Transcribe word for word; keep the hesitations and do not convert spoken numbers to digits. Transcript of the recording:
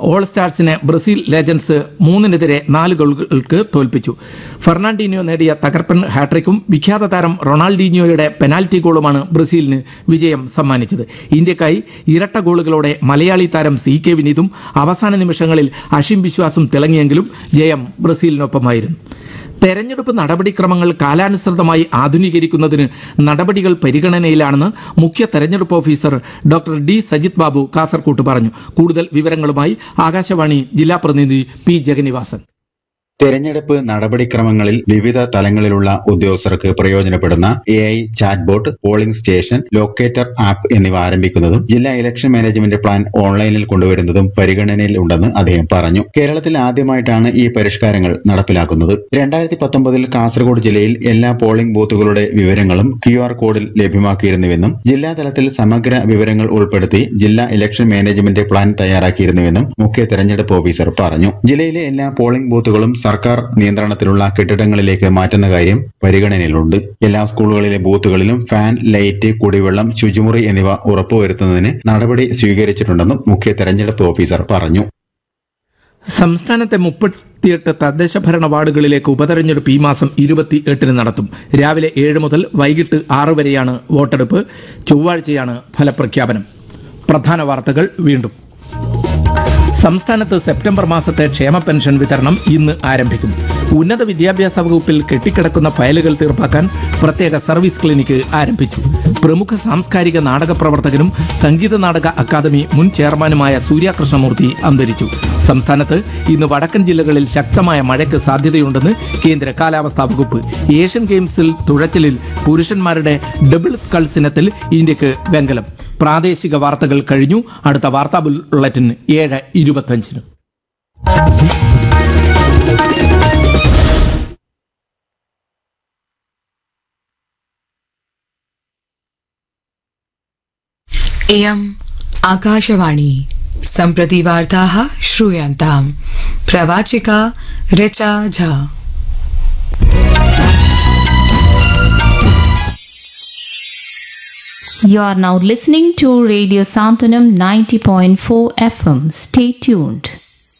All സ്റ്റാർസിനെ Brazil legends മൂന്നിനെതിരെ നാല് ഗോളുകൾക്ക് തോൽപ്പിച്ചു. ഫെർണാണ്ടിനോ നേടിയ തകർപ്പൻ ഹാട്രിക്കും വിഖ്യാത താരം റൊണാൾഡീഞ്ഞോയുടെ പെനാൽറ്റി ഗോളുമാണ് ബ്രസീലിന് വിജയം സമ്മാനിച്ചത്. ഇന്ത്യക്കായി ഇരട്ട ഗോളുകളോടെ മലയാളി താരം സി കെ വിനീതും അവസാന നിമിഷങ്ങളിൽ അഷിം വിശ്വാസും തിളങ്ങിയെങ്കിലും ജയം ബ്രസീലിനൊപ്പമായിരുന്നു. തെരഞ്ഞെടുപ്പ് നടപടിക്രമങ്ങൾ കാലാനുസൃതമായി ആധുനീകരിക്കുന്നതിന് നടപടികൾ പരിഗണനയിലാണെന്ന് മുഖ്യ തെരഞ്ഞെടുപ്പ് officer doctor D Sajith Babu കാസർകോട്ട് പറഞ്ഞു. കൂടുതൽ വിവരങ്ങളുമായി ആകാശവാണി ജില്ലാ പ്രതിനിധി പി ജഗന്നിവാസൻ. തെരഞ്ഞെടുപ്പ് നടപടിക്രമങ്ങളിൽ വിവിധ തലങ്ങളിലുള്ള ഉദ്യോഗസ്ഥർക്ക് പ്രയോജനപ്പെടുന്ന A I chat bot, polling station, locator app എന്നിവ ആരംഭിക്കുന്നതും ജില്ലാ ഇലക്ഷൻ മാനേജ്മെന്റ് പ്ലാൻ ഓൺലൈനിൽ കൊണ്ടുവരുന്നതും പരിഗണനയിൽ ഉണ്ടെന്ന് അദ്ദേഹം പറഞ്ഞു. കേരളത്തിൽ ആദ്യമായിട്ടാണ് ഈ പരിഷ്കാരങ്ങൾ നടപ്പിലാക്കുന്നത്. രണ്ടായിരത്തി പത്തൊമ്പതിൽ കാസർഗോഡ് ജില്ലയിൽ എല്ലാ പോളിംഗ് ബൂത്തുകളുടെ വിവരങ്ങളും ക്യു ആർ കോഡിൽ ലഭ്യമാക്കിയിരുന്നുവെന്നും ജില്ലാതലത്തിൽ സമഗ്ര വിവരങ്ങൾ ഉൾപ്പെടുത്തി ജില്ലാ ഇലക്ഷൻ മാനേജ്മെന്റ് പ്ലാൻ തയ്യാറാക്കിയിരുന്നുവെന്നും മുഖ്യ തെരഞ്ഞെടുപ്പ് ഓഫീസർ പറഞ്ഞു. ജില്ലയിലെ എല്ലാ പോളിംഗ് ബൂത്തുകളും സർക്കാർ നിയന്ത്രണത്തിലുള്ള കെട്ടിടങ്ങളിലേക്ക് മാറ്റുന്ന കാര്യം പരിഗണനയിലുണ്ട്. എല്ലാ സ്കൂളുകളിലെ ബൂത്തുകളിലും ഫാൻ, ലൈറ്റ്, കുടിവെള്ളം, ശുചിമുറി എന്നിവ ഉറപ്പുവരുത്തുന്നതിന് നടപടി സ്വീകരിച്ചിട്ടുണ്ടെന്നും മുഖ്യ തെരഞ്ഞെടുപ്പ് ഓഫീസർ പറഞ്ഞു. സംസ്ഥാനത്തെ മുപ്പത്തിയെട്ട് തദ്ദേശ ഭരണ വാർഡുകളിലേക്ക് ഉപതെരഞ്ഞെടുപ്പ് ഈ മാസം ഇരുപത്തി എട്ടിന് നടത്തും. രാവിലെ ഏഴ് മുതൽ വൈകിട്ട് ആറ് വരെയാണ് വോട്ടെടുപ്പ്. ചൊവ്വാഴ്ചയാണ് ഫലപ്രഖ്യാപനം. പ്രധാന വാർത്തകൾ വീണ്ടും. സംസ്ഥാനത്ത് സെപ്റ്റംബർ മാസത്തെ ക്ഷേമ പെൻഷൻ വിതരണം ഇന്ന് ആരംഭിക്കും. ഉന്നത വിദ്യാഭ്യാസ വകുപ്പിൽ കെട്ടിക്കിടക്കുന്ന ഫയലുകൾ തീർപ്പാക്കാൻ പ്രത്യേക സർവീസ് ക്ലിനിക്ക് ആരംഭിച്ചു. പ്രമുഖ സാംസ്കാരിക നാടക പ്രവർത്തകനും സംഗീത നാടക അക്കാദമി മുൻ ചെയർമാനുമായ സൂര്യകൃഷ്ണമൂർത്തി അന്തരിച്ചു. സംസ്ഥാനത്ത് ഇന്ന് വടക്കൻ ജില്ലകളിൽ ശക്തമായ മഴയ്ക്ക് സാധ്യതയുണ്ടെന്ന് കേന്ദ്ര കാലാവസ്ഥാ വകുപ്പ്. ഏഷ്യൻ ഗെയിംസിൽ തുഴച്ചിലിൽ പുരുഷന്മാരുടെ ഡബിൾ സ്കൾസ് ഇനത്തിൽ ഇന്ത്യക്ക് വെങ്കലം. പ്രാദേശിക വാർത്തകൾ കഴിഞ്ഞു. അടുത്ത വാർത്താ ബുള്ളറ്റിൻ ഏഴ് ഇരുപത്തഞ്ചിന്. इयम् आकाशवाणी. सम्प्रति वार्ताः श्रूयन्ताम्. प्रवाचिका Richa Jha. You are now listening to Radio Santanam ninety point four F M. Stay tuned.